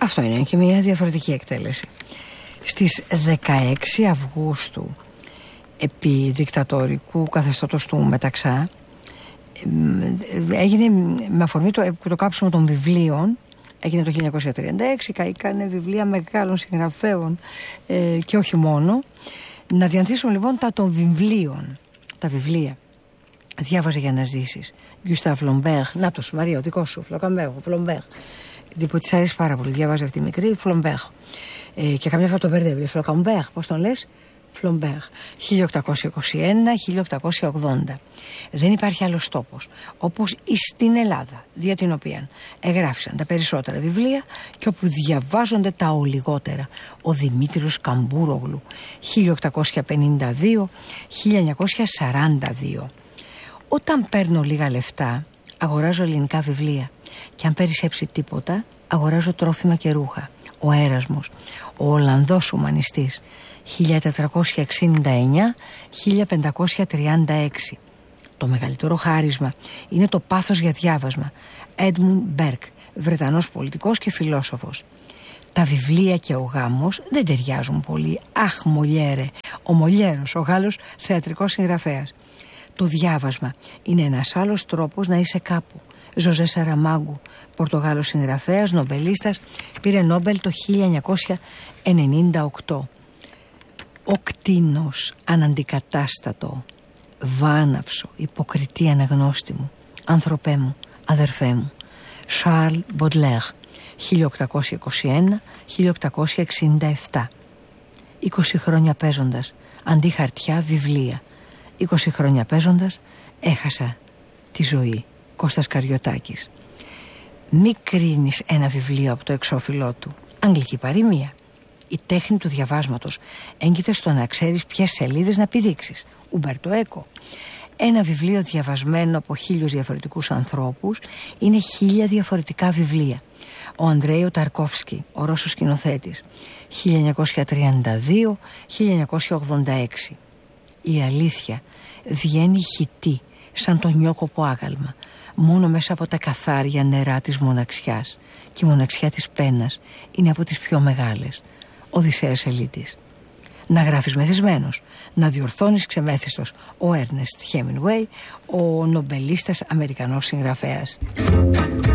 Αυτό είναι και μια διαφορετική εκτέλεση. Στις 16 Αυγούστου, επί δικτατορικού καθεστώτος του Μεταξά, έγινε με αφορμή το κάψιμο των βιβλίων. Έγινε το 1936, καήκανε βιβλία μεγάλων συγγραφέων και όχι μόνο. Να διανθίσουμε λοιπόν τα των βιβλίων. Τα βιβλία. Διάβαζε για να ζήσεις. Γκουστάβ Φλομπέρ, νάτος Μαρία, ο δικός σου, Φλομπέρ. Που της αρέσει πάρα πολύ, διάβαζε αυτή η μικρή, Φλομπέρ. Και καμιά φορά το μπερδεύει, Φλοκαμπέρ, πώς τον λες? Φλομπέρ. 1821-1880. Δεν υπάρχει άλλος τόπος όπως στην Ελλάδα, δια την οποία εγγράφησαν τα περισσότερα βιβλία και όπου διαβάζονται τα ο λιγότερα. Ο Δημήτριος Καμπούρογλου, 1852-1942. Όταν παίρνω λίγα λεφτά, αγοράζω ελληνικά βιβλία. Και αν περισσέψει τίποτα, αγοράζω τρόφιμα και ρούχα. Ο Έρασμος, ο Ολλανδός ουμανιστής, 1469-1536. Το μεγαλύτερο χάρισμα είναι το πάθος για διάβασμα. Έντμουντ Μπέρκ, Βρετανός πολιτικός και φιλόσοφος. Τα βιβλία και ο γάμος δεν ταιριάζουν πολύ. Αχ, Μολιέρε, ο Μολιέρος, ο Γάλλος θεατρικός συγγραφέας. Το διάβασμα είναι ένας άλλος τρόπος να είσαι κάπου. Ζωζέ Σαραμάγκου, Πορτογάλος συγγραφέας, νομπελίστας, πήρε Νόμπελ το 1998. Ο κτήνος, αναντικατάστατο, βάναυσο, υποκριτή αναγνώστη μου, άνθρωπέ μου, αδερφέ μου. Σαρλ Μποντλέρ, 1821-1867. 20 χρόνια παίζοντας, αντί χαρτιά βιβλία. 20 χρόνια παίζοντας, έχασα τη ζωή. Κώστας Καριωτάκης. Μη κρίνεις ένα βιβλίο από το εξώφυλλό του. Αγγλική παροιμία. Η τέχνη του διαβάσματος έγκυται στο να ξέρεις ποιες σελίδες να πηδήξεις. Ουμπέρτο Έκο. Ένα βιβλίο διαβασμένο από 1000 διαφορετικούς ανθρώπους είναι 1000 διαφορετικά βιβλία. Ο Ανδρέιο Ταρκόφσκι, ο Ρώσος σκηνοθέτης, 1932-1986. Η αλήθεια βγαίνει χυτή σαν το νιόκοπο άγαλμα, μόνο μέσα από τα καθάρια νερά της μοναξιάς. Και η μοναξιά της πένας είναι από τις πιο μεγάλες. Οδυσσέας Ελίτης. Να γράφεις μεθυσμένος, να διορθώνεις ξεμέθιστος. Ο Έρνεστ Χέμινγκουέι, ο νομπελίστας Αμερικανός συγγραφέας.